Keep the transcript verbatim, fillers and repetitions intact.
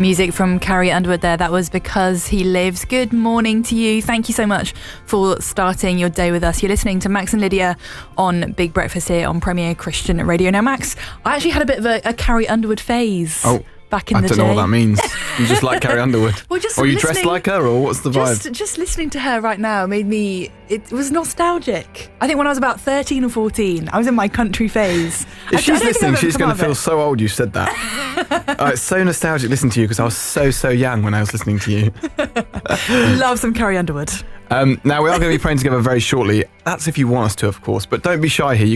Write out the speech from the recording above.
Music from Carrie Underwood there. That was Because He Lives. Good morning to you. Thank you so much for starting your day with us. You're listening to Max and Lydia on Big Breakfast here on Premier Christian Radio. Now, Max, I actually had a bit of a, a Carrie Underwood phase. Oh. Back in I the don't day. know what that means. You just like Carrie Underwood. Well, just or you dressed like her, or what's the vibe? Just, just listening to her right now made me, it was nostalgic. I think when I was about thirteen or fourteen, I was in my country phase. If I, she's I listening, she's going to feel so old you said that. Oh, it's so nostalgic listening to you because I was so, so young when I was listening to you. Love some Carrie Underwood. Um, now, we are going to be praying together very shortly. That's if you want us to, of course, but don't be shy here. You